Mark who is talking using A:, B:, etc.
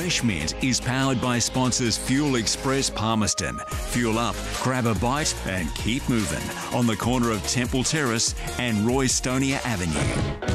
A: Fresh Mint is powered by sponsors Fuel Express Palmerston. Fuel up, grab a bite and keep moving on the corner of Temple Terrace and Roy Stonier Avenue.